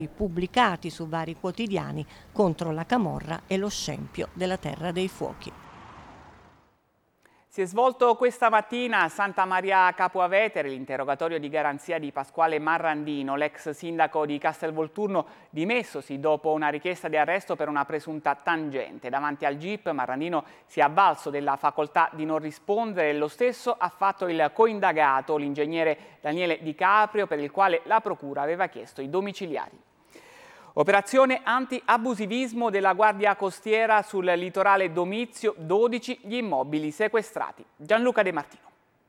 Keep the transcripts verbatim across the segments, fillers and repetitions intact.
pubblicati su vari quotidiani contro la camorra e lo scempio della Terra dei Fuochi. Si è svolto questa mattina a Santa Maria Capua Vetere l'interrogatorio di garanzia di Pasquale Marrandino, l'ex sindaco di Castelvolturno dimessosi dopo una richiesta di arresto per una presunta tangente. Davanti al G I P Marrandino si è avvalso della facoltà di non rispondere, lo stesso ha fatto il coindagato, l'ingegnere Daniele Di Caprio, per il quale la procura aveva chiesto i domiciliari. Operazione anti-abusivismo della Guardia Costiera sul litorale Domizio, dodici gli immobili sequestrati. Gianluca De Martino.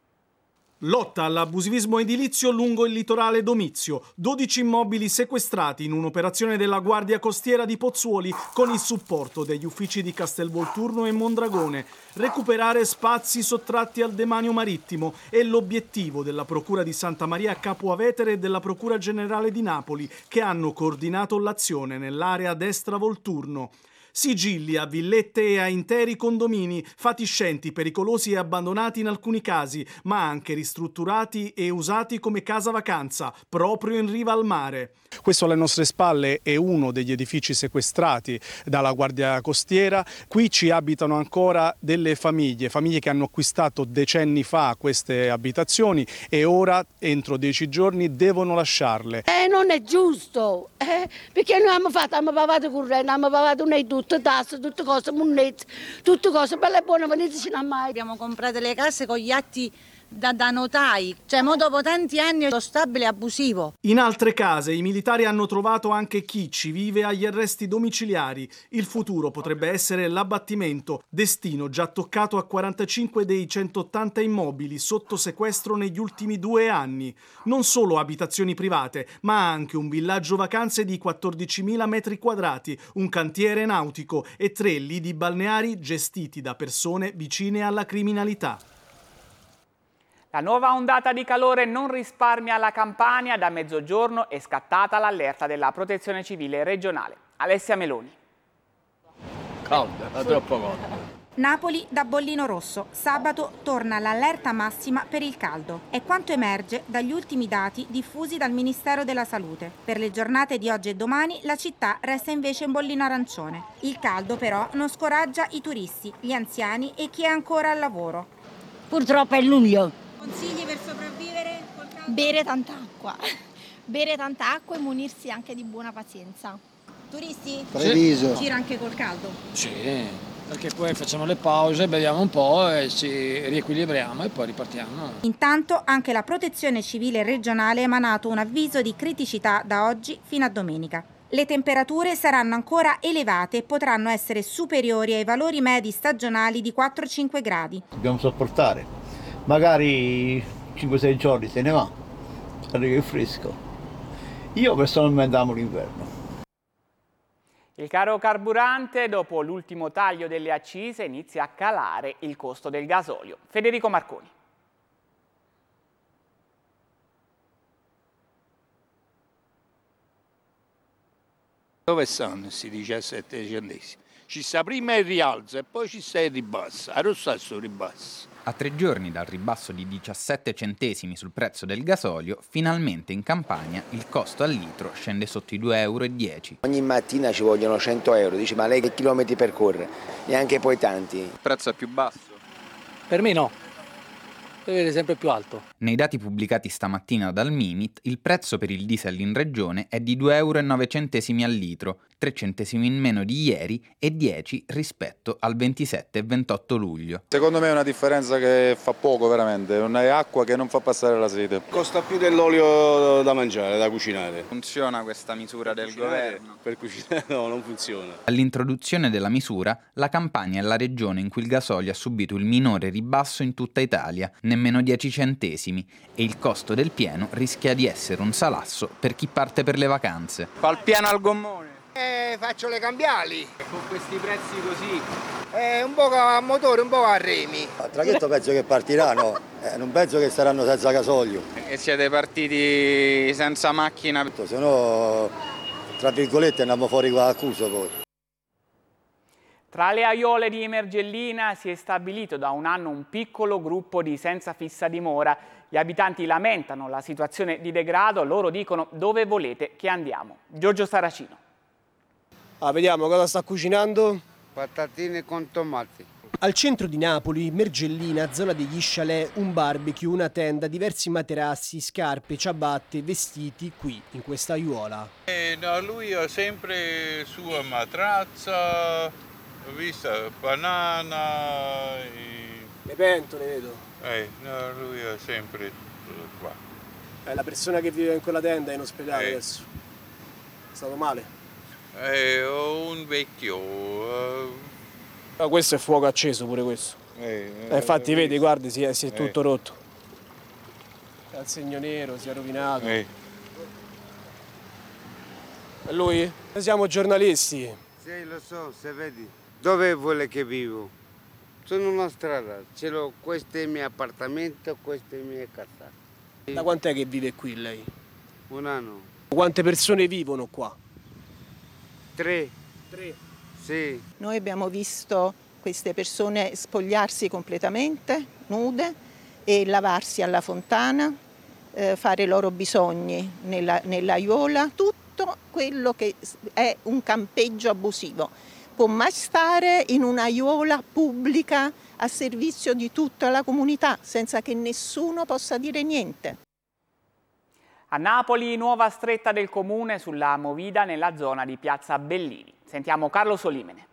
Lotta all'abusivismo edilizio lungo il litorale Domizio. dodici immobili sequestrati in un'operazione della Guardia Costiera di Pozzuoli con il supporto degli uffici di Castelvolturno e Mondragone. Recuperare spazi sottratti al demanio marittimo è l'obiettivo della Procura di Santa Maria Capua Vetere e della Procura Generale di Napoli, che hanno coordinato l'azione nell'area destra Volturno. Sigilli a villette e a interi condomini, fatiscenti, pericolosi e abbandonati in alcuni casi, ma anche ristrutturati e usati come casa vacanza, proprio in riva al mare. Questo alle nostre spalle è uno degli edifici sequestrati dalla Guardia Costiera. Qui ci abitano ancora delle famiglie, famiglie che hanno acquistato decenni fa queste abitazioni e ora, entro dieci giorni, devono lasciarle. Eh, non è giusto, eh, perché noi abbiamo fatto, abbiamo pagato corrente, abbiamo pagato noi tutto, tasse, tutte cose, munnezze, tutte cose, belle e buone, veniteci mai. Abbiamo comprato le case con gli atti Da, da notai, cioè mo dopo tanti anni lo stabile abusivo. In altre case i militari hanno trovato anche chi ci vive agli arresti domiciliari. Il futuro potrebbe essere l'abbattimento, destino già toccato a quarantacinque dei centottanta immobili sotto sequestro negli ultimi due anni. Non solo abitazioni private, ma anche un villaggio vacanze di quattordicimila metri quadrati, un cantiere nautico e tre lidi balneari gestiti da persone vicine alla criminalità. La nuova ondata di calore non risparmia la Campania, da mezzogiorno è scattata l'allerta della Protezione Civile regionale. Alessia Meloni. Calda, è troppo calda. Napoli da bollino rosso. Sabato torna l'allerta massima per il caldo. È quanto emerge dagli ultimi dati diffusi dal Ministero della Salute. Per le giornate di oggi e domani la città resta invece in bollino arancione. Il caldo però non scoraggia i turisti, gli anziani e chi è ancora al lavoro. Purtroppo è luglio. Consigli per sopravvivere col caldo? Bere tanta acqua, bere tanta acqua e munirsi anche di buona pazienza. Turisti? Preciso. Gira anche col caldo? Sì, perché poi facciamo le pause, beviamo un po' e ci riequilibriamo e poi ripartiamo. Intanto anche la Protezione Civile regionale ha emanato un avviso di criticità da oggi fino a domenica. Le temperature saranno ancora elevate e potranno essere superiori ai valori medi stagionali di quattro cinque gradi. Dobbiamo sopportare. Magari cinque sei giorni se ne va, arriva il fresco. Io personalmente amo l'inverno. Il caro carburante, dopo l'ultimo taglio delle accise, inizia a calare il costo del gasolio. Federico Marconi. Dove stanno questi diciassette centesimi? Ci sta prima il rialzo e poi ci sta il ribasso. A rosso sto ribasso. A tre giorni dal ribasso di diciassette centesimi sul prezzo del gasolio, finalmente in Campania il costo al litro scende sotto i due virgola dieci euro. Ogni mattina ci vogliono cento euro, dici ma lei che chilometri percorre? Neanche poi tanti. Il prezzo è più basso? Per me no, deve essere sempre più alto. Nei dati pubblicati stamattina dal Mimit, il prezzo per il diesel in regione è di due virgola nove euro al litro, tre centesimi in meno di ieri e dieci rispetto al ventisette e ventotto luglio. Secondo me è una differenza che fa poco veramente, non è acqua che non fa passare la sete. Costa più dell'olio da mangiare, da cucinare. Funziona questa misura del governo? Per cucinare no, non funziona. All'introduzione della misura, la Campania è la regione in cui il gasolio ha subito il minore ribasso in tutta Italia, nemmeno dieci centesimi, e il costo del pieno rischia di essere un salasso per chi parte per le vacanze. Fa il pieno al gommone. Eh, faccio le cambiali. Con questi prezzi così? Eh, un po' a motore, un po' a remi. Il traghetto penso che partirà, no? Eh, non penso che saranno senza gasolio. E siete partiti senza macchina? Se no, tra virgolette, andiamo fuori con l'accusa poi. Tra le aiole di Emergellina si è stabilito da un anno un piccolo gruppo di senza fissa dimora Gli abitanti lamentano la situazione di degrado, loro dicono: dove volete che andiamo? Giorgio Saracino. Ah, vediamo cosa sta cucinando. Patatine con tomati. Al centro di Napoli, Mergellina, zona degli chalet, un barbecue, una tenda, diversi materassi, scarpe, ciabatte, vestiti qui, in questa aiuola. Eh, no, lui ha sempre sua matrazza, vista banana. E... Le pentole, vedo. Eh, no, lui ha sempre tutto qua. È la persona che vive in quella tenda in ospedale eh. adesso. È stato male? Eh, ho un vecchio... Uh... Ah, questo è fuoco acceso pure questo. Eh, eh, infatti eh, vedi, guardi, si è, si è eh. tutto rotto. Ha il segno nero, si è rovinato. Eh. E lui? Noi siamo giornalisti. Sì, lo so, se vedi. Dove vuole che vivo? Sono una strada, ce l'ho, questo è il mio appartamento, questa è la mia casa. Da quant'è che vive qui lei? Un anno. Quante persone vivono qua? Tre. Tre? Sì. Noi abbiamo visto queste persone spogliarsi completamente, nude, e lavarsi alla fontana, eh, fare i loro bisogni nella, nell'aiuola, tutto quello che è un campeggio abusivo. Può mai stare in un'aiuola pubblica a servizio di tutta la comunità senza che nessuno possa dire niente. A Napoli, nuova stretta del comune sulla movida nella zona di Piazza Bellini. Sentiamo Carlo Solimene.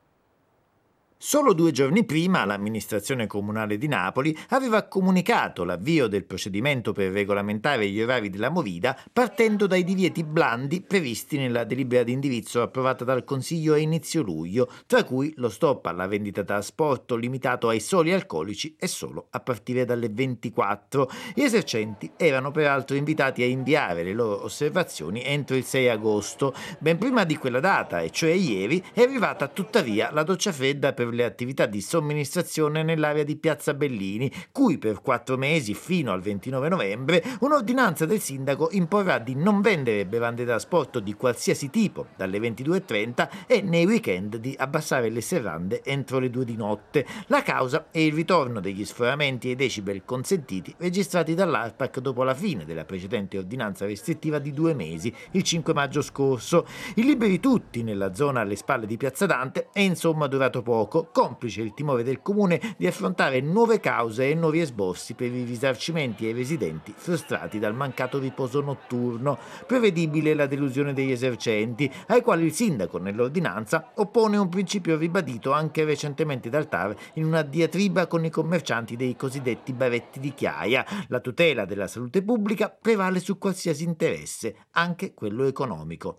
Solo due giorni prima l'amministrazione comunale di Napoli aveva comunicato l'avvio del procedimento per regolamentare gli orari della movida partendo dai divieti blandi previsti nella delibera di indirizzo approvata dal Consiglio a inizio luglio, tra cui lo stop alla vendita da asporto limitato ai soli alcolici e solo a partire dalle ventiquattro. Gli esercenti erano peraltro invitati a inviare le loro osservazioni entro il sei agosto. Ben prima di quella data, e cioè ieri, è arrivata tuttavia la doccia fredda per le attività di somministrazione nell'area di Piazza Bellini, cui per quattro mesi fino al ventinove novembre un'ordinanza del sindaco imporrà di non vendere bevande da asporto di qualsiasi tipo dalle ventidue e trenta e nei weekend di abbassare le serrande entro le due di notte. La causa è il ritorno degli sforamenti ai decibel consentiti registrati dall'ARPAC dopo la fine della precedente ordinanza restrittiva di due mesi, il cinque maggio scorso. Il liberi tutti nella zona alle spalle di Piazza Dante è insomma durato poco, complice il timore del comune di affrontare nuove cause e nuovi esborsi per i risarcimenti ai residenti frustrati dal mancato riposo notturno. Prevedibile la delusione degli esercenti, ai quali il sindaco nell'ordinanza oppone un principio ribadito anche recentemente dal T A R in una diatriba con i commercianti dei cosiddetti baretti di Chiaia. La tutela della salute pubblica prevale su qualsiasi interesse, anche quello economico.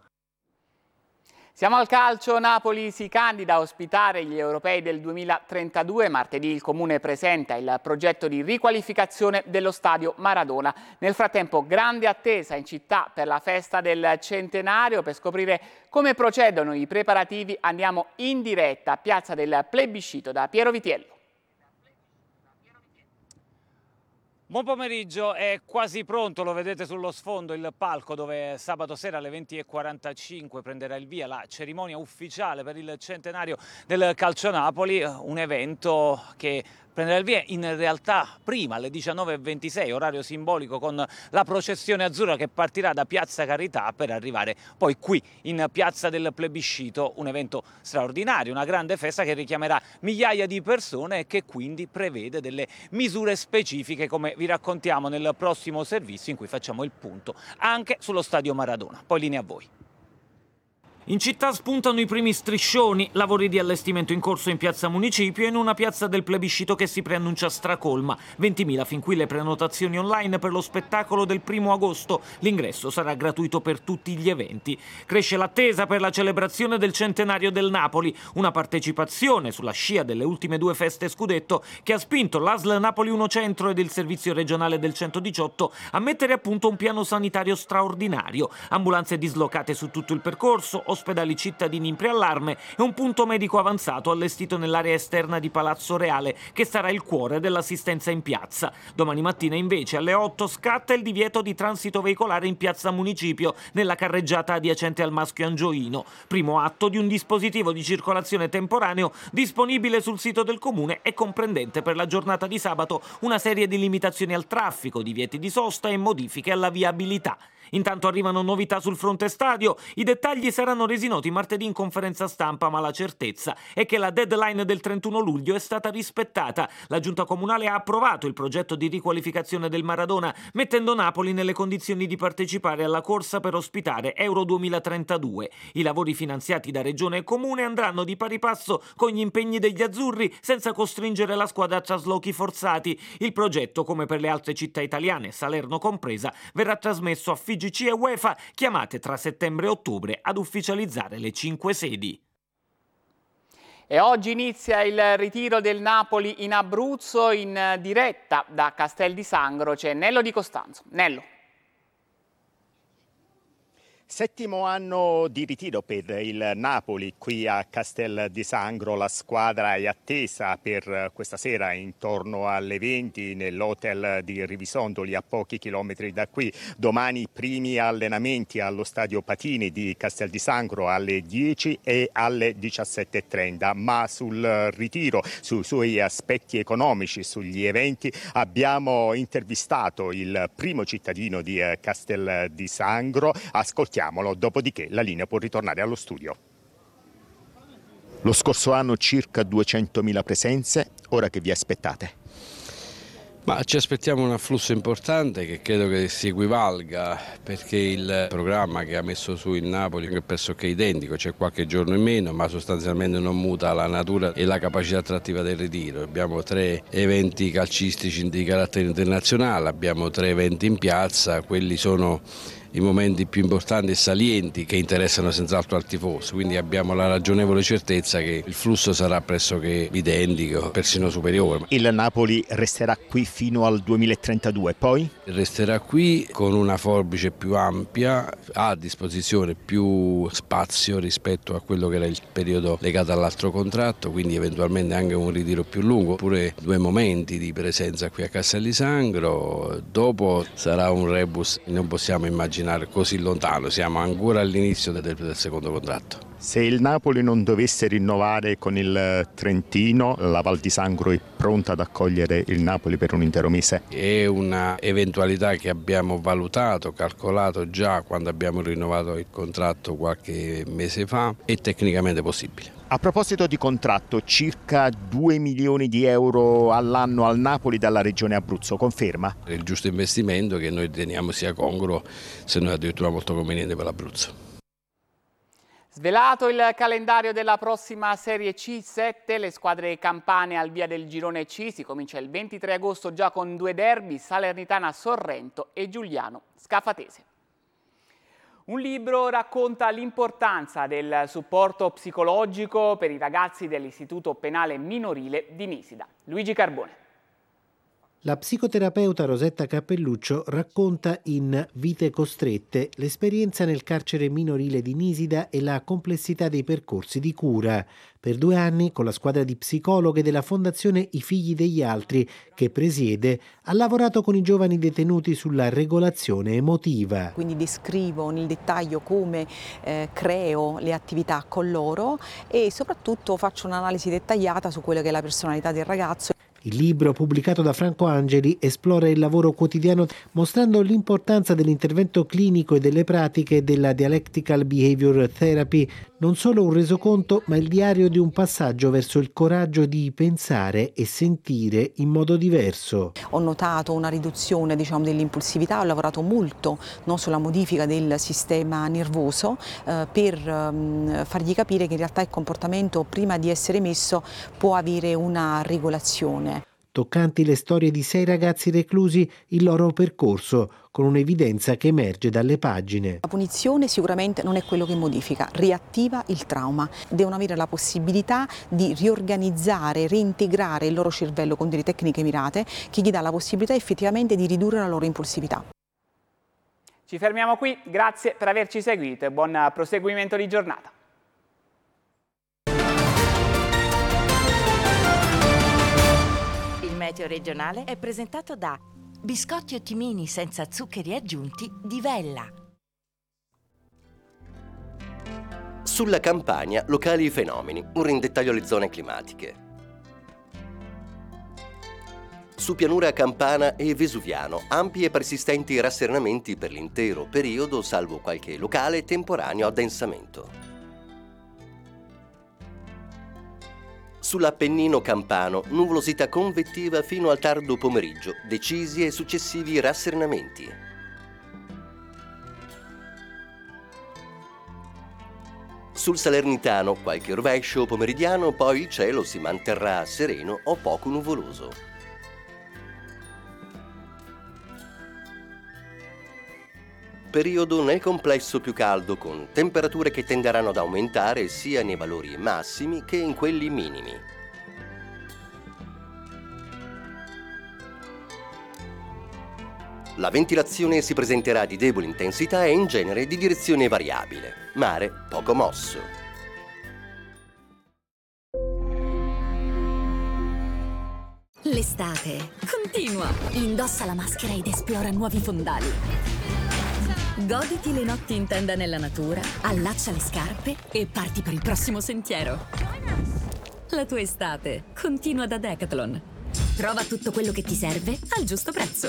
Siamo al calcio, Napoli si candida a ospitare gli europei del duemilatrentadue. Martedì il Comune presenta il progetto di riqualificazione dello stadio Maradona. Nel frattempo grande attesa in città per la festa del centenario. Per scoprire come procedono i preparativi andiamo in diretta a Piazza del Plebiscito da Piero Vitiello. Buon pomeriggio, è quasi pronto, lo vedete sullo sfondo, il palco dove sabato sera alle venti e quarantacinque prenderà il via la cerimonia ufficiale per il centenario del Calcio Napoli, un evento che prenderà il via in realtà prima alle diciannove e ventisei, orario simbolico, con la processione azzurra che partirà da Piazza Carità per arrivare poi qui in Piazza del Plebiscito, un evento straordinario, una grande festa che richiamerà migliaia di persone e che quindi prevede delle misure specifiche, come vi raccontiamo nel prossimo servizio in cui facciamo il punto anche sullo stadio Maradona. Poi linea a voi. In città spuntano i primi striscioni, lavori di allestimento in corso in piazza Municipio e in una piazza del Plebiscito che si preannuncia stracolma. ventimila fin qui le prenotazioni online per lo spettacolo del primo agosto. L'ingresso sarà gratuito per tutti gli eventi. Cresce l'attesa per la celebrazione del centenario del Napoli, una partecipazione sulla scia delle ultime due feste scudetto che ha spinto l'A S L Napoli uno Centro ed il servizio regionale del centodiciotto a mettere a punto un piano sanitario straordinario. Ambulanze dislocate su tutto il percorso, ospedali cittadini in preallarme e un punto medico avanzato allestito nell'area esterna di Palazzo Reale, che sarà il cuore dell'assistenza in piazza. Domani mattina invece alle otto scatta il divieto di transito veicolare in piazza Municipio, nella carreggiata adiacente al Maschio Angioino. Primo atto di un dispositivo di circolazione temporaneo disponibile sul sito del comune e comprendente per la giornata di sabato una serie di limitazioni al traffico, divieti di sosta e modifiche alla viabilità. Intanto arrivano novità sul fronte stadio. I dettagli saranno resi noti martedì in conferenza stampa, ma la certezza è che la deadline del trentuno luglio è stata rispettata. La giunta comunale ha approvato il progetto di riqualificazione del Maradona, mettendo Napoli nelle condizioni di partecipare alla corsa per ospitare Euro duemilatrentadue. I lavori finanziati da Regione e Comune andranno di pari passo con gli impegni degli azzurri, senza costringere la squadra a traslochi forzati. Il progetto, come per le altre città italiane, Salerno compresa, verrà trasmesso a F I G C e UEFA, chiamate tra settembre e ottobre ad ufficializzare le cinque sedi. E oggi inizia il ritiro del Napoli in Abruzzo. In diretta da Castel di Sangro c'è Nello Di Costanzo. Nello. Settimo anno di ritiro per il Napoli qui a Castel di Sangro. La squadra è attesa per questa sera intorno alle venti nell'hotel di Rivisondoli, a pochi chilometri da qui. Domani primi allenamenti allo stadio Patini di Castel di Sangro alle dieci e alle diciassette e trenta. Ma sul ritiro, sui suoi aspetti economici, sugli eventi, abbiamo intervistato il primo cittadino di Castel di Sangro. Ascoltiamo. Dopodiché la linea può ritornare allo studio. Lo scorso anno circa duecentomila presenze, ora che vi aspettate? Ma ci aspettiamo un afflusso importante che credo che si equivalga, perché il programma che ha messo su il Napoli è pressoché identico, c'è qualche giorno in meno, ma sostanzialmente non muta la natura e la capacità attrattiva del ritiro. Abbiamo tre eventi calcistici di carattere internazionale, abbiamo tre eventi in piazza, quelli sono i momenti più importanti e salienti che interessano senz'altro al tifoso, quindi abbiamo la ragionevole certezza che il flusso sarà pressoché identico, persino superiore. Il Napoli resterà qui fino al duemilatrentadue, poi? Resterà qui con una forbice più ampia, ha a disposizione più spazio rispetto a quello che era il periodo legato all'altro contratto, quindi eventualmente anche un ritiro più lungo, oppure due momenti di presenza qui a Castel di Sangro. Dopo sarà un rebus, non possiamo immaginare così lontano, siamo ancora all'inizio del, del secondo contratto. Se il Napoli non dovesse rinnovare con il Trentino, la Val di Sangro è pronta ad accogliere il Napoli per un intero mese? È una eventualità che abbiamo valutato, calcolato già quando abbiamo rinnovato il contratto qualche mese fa, è tecnicamente possibile. A proposito di contratto, circa due milioni di euro all'anno al Napoli dalla Regione Abruzzo, conferma? È il giusto investimento che noi riteniamo sia congruo, se non addirittura molto conveniente per l'Abruzzo. Svelato il calendario della prossima Serie C sette, le squadre campane al via del girone C. Si comincia il ventitré agosto già con due derby, Salernitana Sorrento e Giuliano Scafatese. Un libro racconta l'importanza del supporto psicologico per i ragazzi dell'Istituto Penale Minorile di Nisida. Luigi Carbone. La psicoterapeuta Rosetta Cappelluccio racconta in Vite costrette l'esperienza nel carcere minorile di Nisida e la complessità dei percorsi di cura. Per due anni, con la squadra di psicologhe della Fondazione I Figli degli Altri, che presiede, ha lavorato con i giovani detenuti sulla regolazione emotiva. Quindi descrivo nel dettaglio come eh, creo le attività con loro e soprattutto faccio un'analisi dettagliata su quella che è la personalità del ragazzo. Il libro, pubblicato da Franco Angeli, esplora il lavoro quotidiano mostrando l'importanza dell'intervento clinico e delle pratiche della Dialectical Behavior Therapy, non solo un resoconto, ma il diario di un passaggio verso il coraggio di pensare e sentire in modo diverso. Ho notato una riduzione, diciamo, dell'impulsività, ho lavorato molto non sulla modifica del sistema nervoso eh, per um, fargli capire che in realtà il comportamento, prima di essere messo, può avere una regolazione. Toccanti le storie di sei ragazzi reclusi, il loro percorso, con un'evidenza che emerge dalle pagine. La punizione sicuramente non è quello che modifica, riattiva il trauma. Devono avere la possibilità di riorganizzare, reintegrare il loro cervello con delle tecniche mirate che gli dà la possibilità effettivamente di ridurre la loro impulsività. Ci fermiamo qui, grazie per averci seguito e buon proseguimento di giornata. Il meteo regionale è presentato da Biscotti Ottimini senza zuccheri aggiunti di Vella. Sulla Campania, locali fenomeni, un rindettaglio alle zone climatiche. Su pianura campana e vesuviano, ampi e persistenti rassernamenti per l'intero periodo, salvo qualche locale temporaneo addensamento. Sull'Appennino campano, nuvolosità convettiva fino al tardo pomeriggio, decisi e successivi rassernamenti. Sul Salernitano, qualche rovescio pomeridiano, poi il cielo si manterrà sereno o poco nuvoloso. Periodo nel complesso più caldo, con temperature che tenderanno ad aumentare sia nei valori massimi che in quelli minimi. La ventilazione si presenterà di debole intensità e in genere di direzione variabile. Mare poco mosso. L'estate continua. Indossa la maschera ed esplora nuovi fondali. Goditi le notti in tenda nella natura, allaccia le scarpe e parti per il prossimo sentiero. La tua estate continua da Decathlon. Trova tutto quello che ti serve al giusto prezzo.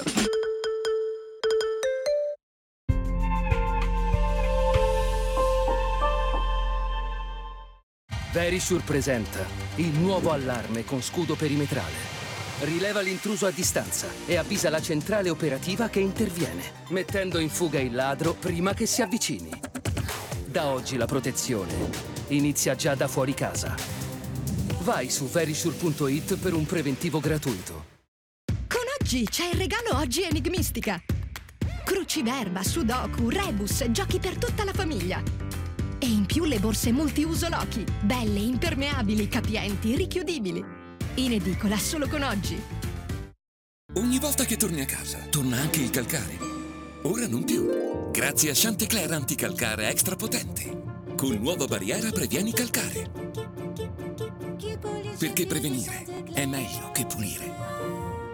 Verisure presenta il nuovo allarme con scudo perimetrale. Rileva l'intruso a distanza e avvisa la centrale operativa che interviene, mettendo in fuga il ladro prima che si avvicini. Da oggi la protezione inizia già da fuori casa. Vai su verisure punto it per un preventivo gratuito. Con Oggi c'è il regalo Oggi Enigmistica. Cruciverba, Sudoku, Rebus, giochi per tutta la famiglia. E in più le borse multiuso Loki, belle, impermeabili, capienti, richiudibili. In edicola solo con Oggi. Ogni volta che torni a casa, torna anche il calcare. Ora non più. Grazie a Chanticleer anticalcare extra potente. Con nuova barriera previeni calcare. Perché prevenire è meglio che pulire.